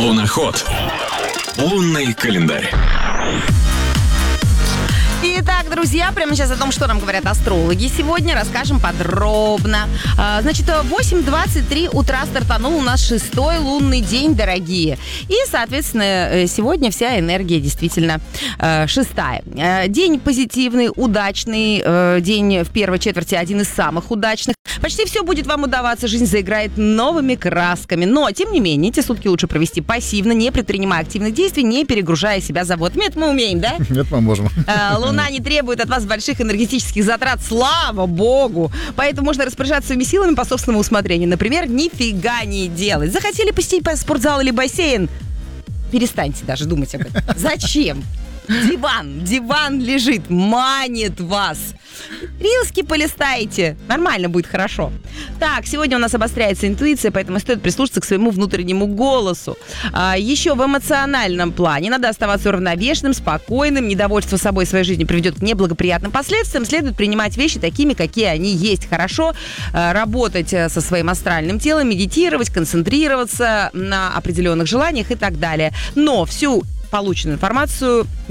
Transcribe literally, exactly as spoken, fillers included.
Луноход. Лунный календарь. Итак, друзья, прямо сейчас о том, что нам говорят астрологи сегодня, расскажем подробно. А, значит, в восемь двадцать три утра стартанул у нас шестой лунный день, дорогие. И, соответственно, сегодня вся энергия действительно э, шестая. Э, день позитивный, удачный, э, день в первой четверти один из самых удачных. Почти все будет вам удаваться, жизнь заиграет новыми красками. Но, тем не менее, эти сутки лучше провести пассивно, не предпринимая активных действий, не перегружая себя заботами. Это мы умеем, да? Нет, мы можем. Э, Луна не требует от вас больших энергетических затрат, слава богу. Поэтому можно распоряжаться своими силами по собственному усмотрению. Например, нифига не делать. Захотели посетить спортзал или бассейн? Перестаньте даже думать об этом. Зачем? Диван, диван лежит, манит вас. Рилски полистайте, нормально будет, хорошо. Так, сегодня у нас обостряется интуиция, поэтому стоит прислушаться к своему внутреннему голосу. А, еще в эмоциональном плане надо оставаться уравновешенным, спокойным. Недовольство собой и своей жизнью приведет к неблагоприятным последствиям. Следует принимать вещи такими, какие они есть. Хорошо а, работать со своим астральным телом, медитировать, концентрироваться на определенных желаниях и так далее. Но всю полученную информацию